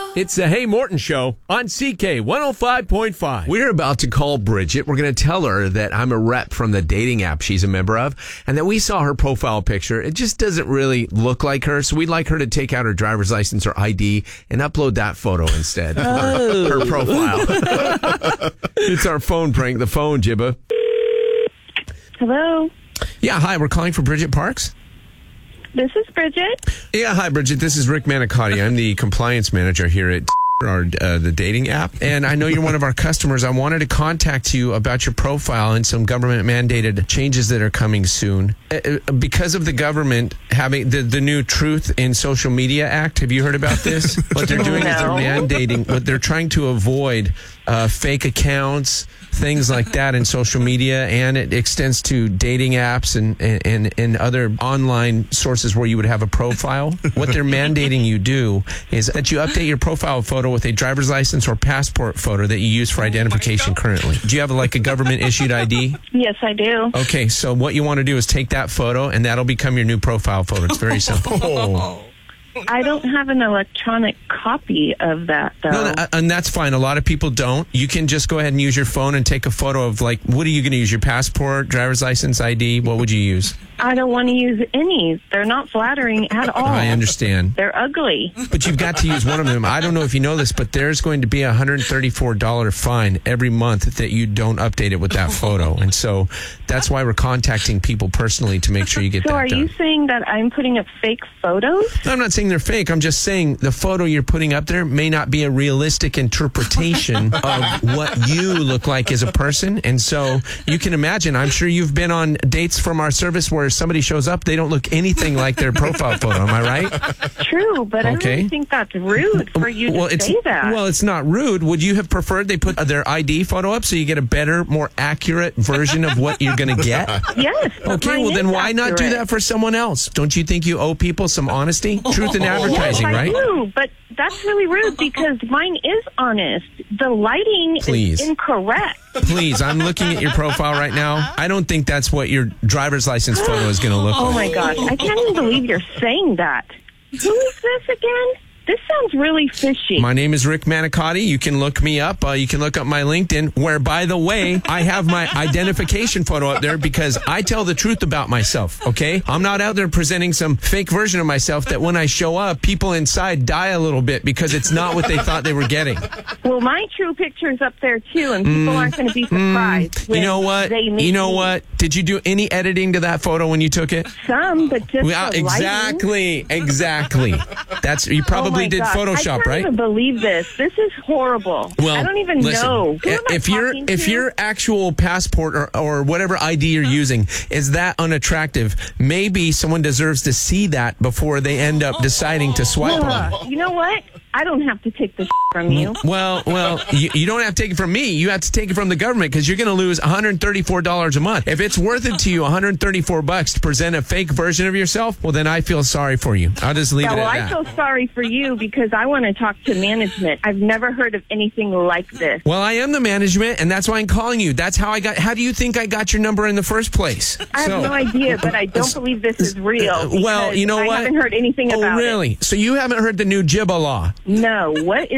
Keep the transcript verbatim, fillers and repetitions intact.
It's the Hey Morton Show on C K one oh five point five. We're about to call Bridget. We're going to tell her that I'm a rep from the dating app she's a member of, and that we saw her profile picture. It just doesn't really look like her, so we'd like her to take out her driver's license or I D and upload that photo instead of Oh. her, her profile. It's our phone prank, the phone, Jibba. Hello, Yeah, hi, we're calling for Bridget Parks. this is Bridget. Yeah, hi, Bridget. This is Rick Manicotti. I'm the compliance manager here at our uh, the dating app, and I know you're one of our customers. I wanted to contact you about your profile and some government mandated changes that are coming soon. Uh, because of the government having the, the new Truth in Social Media Act. Have you heard about this? What they're doing is they're No. mandating, what they're trying to avoid uh, fake accounts, things like that in social media, and it extends to dating apps and, and, and other online sources where you would have a profile. What they're mandating you do is that you update your profile photo with a driver's license or passport photo that you use for identification currently. Do you have like a government issued I D? Yes, I do. Okay, so what you want to do is take that photo and that'll become your new profile photo. It's very simple. I don't have an electronic copy of that, though. No, no, and that's fine. A lot of people don't. You can just go ahead and use your phone and take a photo of, like, what are you going to use? Your passport, driver's license, I D? What would you use? I don't want to use any. They're not flattering at all. I understand. They're ugly. But you've got to use one of them. I don't know if you know this, but there's going to be a one hundred thirty-four dollars fine every month that you don't update it with that photo. And so that's why we're contacting people personally to make sure you get So that are done. you saying that I'm putting up fake photos? I'm not saying they're fake. I'm just saying the photo you're putting up there may not be a realistic interpretation of what you look like as a person. And so you can imagine, I'm sure you've been on dates from our service where somebody shows up, they don't look anything like their profile photo. Am I right? True, but I Okay. really think that's rude for you well, to it's, say that. Well, it's not rude. Would you have preferred they put their I D photo up so you get a better, more accurate version of what you're going to get? Yes. but Okay, mine well then is why not do accurate. that for someone else? Don't you think you owe people some honesty? Truth in advertising, Yes, I right? do, but that's really rude because mine is honest. The lighting Please. is incorrect. Please, I'm looking at your profile right now. I don't think that's what your driver's license photo is going to look Oh like. my gosh, I can't even believe you're saying that. Who is this again? This sounds really fishy. My name is Rick Manicotti. You can look me up. Uh, you can look up my LinkedIn, where, by the way, I have my identification photo up there because I tell the truth about myself, okay? I'm not out there presenting some fake version of myself that when I show up, people inside die a little bit because it's not what they thought they were getting. Well, my true picture's up there too, and people aren't going to be surprised. You when know what? They meet You know me. what? Did you do any editing to that photo when you took it? Some, but just Well, the lighting. exactly, exactly. That's you probably Oh my did gosh, Photoshop, I can't right? even believe this. This is horrible. Well, I don't even listen, know. Who am I if your talking if to? your actual passport or, or whatever I D you're using is that unattractive, maybe someone deserves to see that before they end up deciding to swipe on it. Uh, you know what? I don't have to take this from you. Well, well, you, you don't have to take it from me. You have to take it from the government because you're going to lose one hundred thirty-four dollars a month. If it's worth it to you, one hundred thirty-four bucks to present a fake version of yourself, well, then I feel sorry for you. I'll just leave Yeah, it well, at I that. feel sorry for you because I want to talk to management. I've never heard of anything like this. Well, I am the management, and that's why I'm calling you. That's how I got. How do you think I got your number in the first place? I have So- no idea, but I don't believe this is real. Uh, well, because you know I what? I haven't heard anything Oh, about really? So you haven't heard the new Jibba law? it. No. What